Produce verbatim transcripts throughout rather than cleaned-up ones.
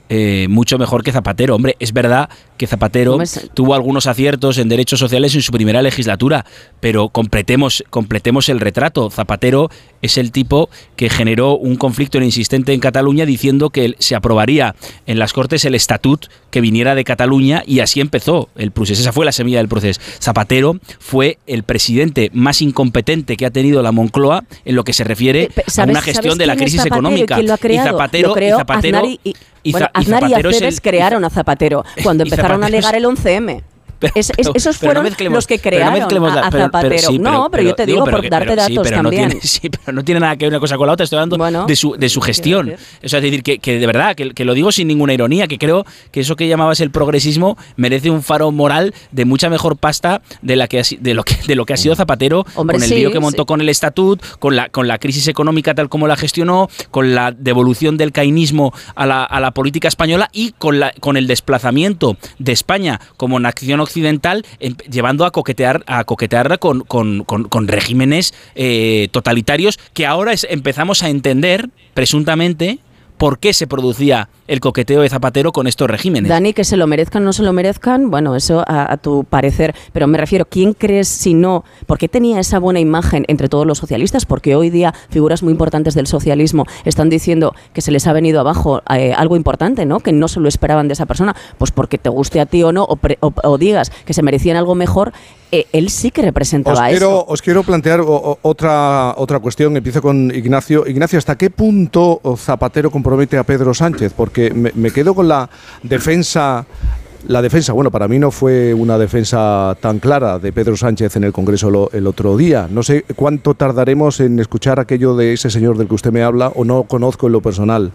eh, mucho mejor que Zapatero. Hombre, es verdad que Zapatero tuvo algunos aciertos en derechos sociales en su primera legislatura, pero completemos, completemos el retrato. Zapatero es el tipo que generó un conflicto insistente en Cataluña diciendo que se aprobaría en las Cortes el estatut que viniera de Cataluña, y así empezó el proceso. Esa fue la semilla del proceso. Zapatero fue el presidente más incompetente que ha tenido la Moncloa en lo que se refiere a una gestión de la crisis económica. ¿Y Zapatero? Y Zapatero, Aznar y, y, y, bueno, y Aznar Zapatero y Aceves el, crearon a Zapatero cuando empezaron a negar el once eme. Pero, es, es, esos fueron no los que crearon no a, a Zapatero. Pero, pero, sí, pero, no, pero yo te digo, digo por que, darte pero, datos sí, también. No tiene, sí, pero no tiene nada que ver una cosa con la otra. Estoy hablando bueno, de, su, de su gestión. O sea, es decir, que, que de verdad, que, que lo digo sin ninguna ironía, que creo que eso que llamabas el progresismo merece un faro moral de mucha mejor pasta de, la que, ha, de, lo, que, de lo que ha sido Zapatero. Hombre, con el sí, lío que montó sí. con el estatut, con la, con la crisis económica tal como la gestionó, con la devolución del cainismo a la, a la política española y con, la, con el desplazamiento de España como nación occidental, llevando a coquetear a coquetearla con, con, con, con regímenes eh, totalitarios que ahora es, empezamos a entender, presuntamente, por qué se producía el coqueteo de Zapatero con estos regímenes. Dani, que se lo merezcan o no se lo merezcan, bueno, eso a, a tu parecer, pero me refiero, ¿quién crees si no? ¿Por qué tenía esa buena imagen entre todos los socialistas? Porque hoy día figuras muy importantes del socialismo están diciendo que se les ha venido abajo eh, algo importante, ¿no? Que no se lo esperaban de esa persona, pues porque te guste a ti o no, o, pre, o, o digas que se merecían algo mejor. Eh, él sí que representaba os quiero, eso. Os quiero plantear o, o, otra, otra cuestión. Empiezo con Ignacio. Ignacio, ¿hasta qué punto Zapatero compromete a Pedro Sánchez? Porque me, me quedo con la defensa... La defensa, bueno, para mí no fue una defensa tan clara de Pedro Sánchez en el Congreso lo, el otro día. No sé cuánto tardaremos en escuchar aquello de ese señor del que usted me habla, o no conozco en lo personal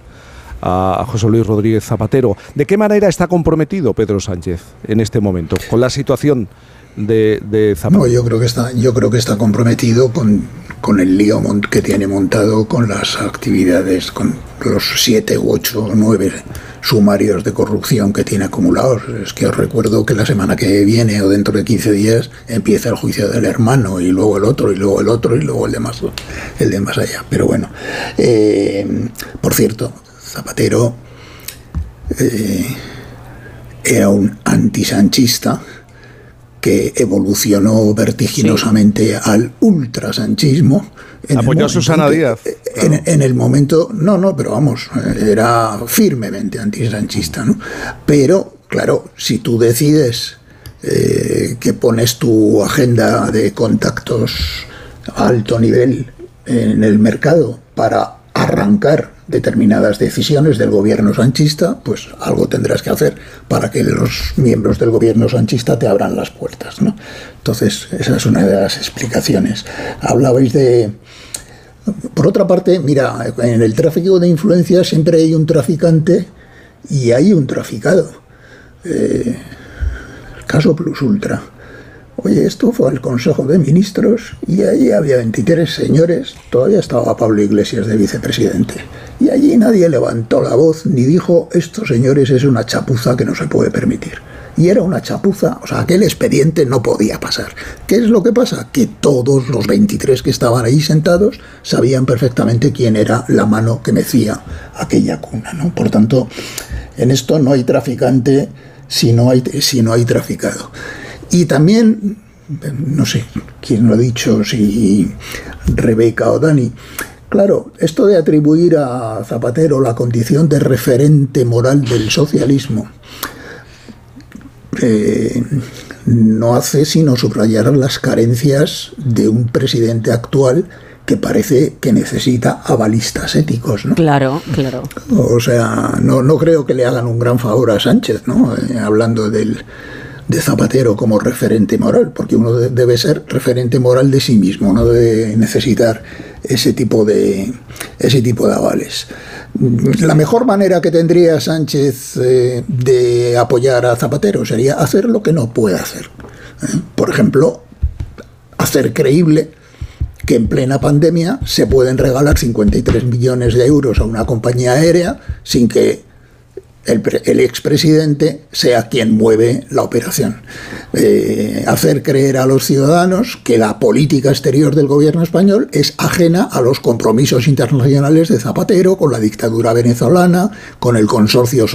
a, a José Luis Rodríguez Zapatero. ¿De qué manera está comprometido Pedro Sánchez en este momento con la situación de, de Zapatero? No, yo creo que está, yo creo que está comprometido con, con el lío que tiene montado, con las actividades, con los siete u ocho o nueve sumarios de corrupción que tiene acumulados. Es que os recuerdo que la semana que viene o dentro de quince días empieza el juicio del hermano, y luego el otro, y luego el otro, y luego el de más, el de más allá. Pero bueno, eh, por cierto, Zapatero eh, era un antisanchista que evolucionó vertiginosamente sí. al ultrasanchismo. Apoyó a Susana Díaz. En, claro. en el momento, no, no, pero vamos, era firmemente antisanchista, ¿no? Pero, claro, si tú decides eh, que pones tu agenda de contactos a alto nivel en el mercado para arrancar determinadas decisiones del gobierno sanchista, pues algo tendrás que hacer para que los miembros del gobierno sanchista te abran las puertas, ¿no? Entonces, esa es una de las explicaciones. Hablabais de... Por otra parte, mira, en el tráfico de influencias siempre hay un traficante y hay un traficado. Eh, el caso Plus Ultra. Oye, esto fue al Consejo de Ministros y allí había veintitrés señores, todavía estaba Pablo Iglesias de vicepresidente, y allí nadie levantó la voz ni dijo, estos señores es una chapuza que no se puede permitir. Y era una chapuza, o sea, aquel expediente no podía pasar. ¿Qué es lo que pasa? Que todos los veintitrés que estaban ahí sentados sabían perfectamente quién era la mano que mecía aquella cuna, ¿no? Por tanto, en esto no hay traficante si no hay, si no hay traficado. Y también, no sé quién lo ha dicho, si Rebeca o Dani, claro, esto de atribuir a Zapatero la condición de referente moral del socialismo eh, no hace sino subrayar las carencias de un presidente actual que parece que necesita avalistas éticos, ¿no? Claro, claro. O sea, no, no creo que le hagan un gran favor a Sánchez, ¿no? Eh, hablando del... de Zapatero como referente moral, porque uno debe ser referente moral de sí mismo, no debe necesitar ese tipo de ese tipo de avales. La mejor manera que tendría Sánchez eh, de apoyar a Zapatero sería hacer lo que no puede hacer. ¿eh? Por ejemplo, hacer creíble que en plena pandemia se pueden regalar cincuenta y tres millones de euros a una compañía aérea sin que El, el expresidente sea quien mueve la operación. Eh, hacer creer a los ciudadanos que la política exterior del gobierno español es ajena a los compromisos internacionales de Zapatero con la dictadura venezolana, con el consorcio